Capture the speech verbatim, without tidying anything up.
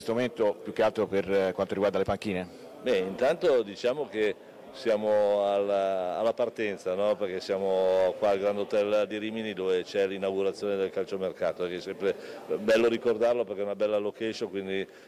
questo momento più che altro per quanto riguarda le panchine? Beh, intanto diciamo che siamo alla, alla partenza, no? Perché siamo qua al Grand Hotel di Rimini dove c'è l'inaugurazione del calciomercato, che è sempre bello ricordarlo perché è una bella location, quindi